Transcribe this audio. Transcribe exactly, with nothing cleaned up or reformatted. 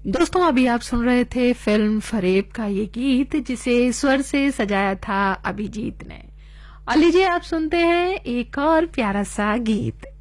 दोस्तों अभी आप सुन रहे थे फिल्म फरेब का ये गीत जिसे स्वर से सजाया था अभिजीत ने। और लीजिए आप सुनते हैं एक और प्यारा सा गीत।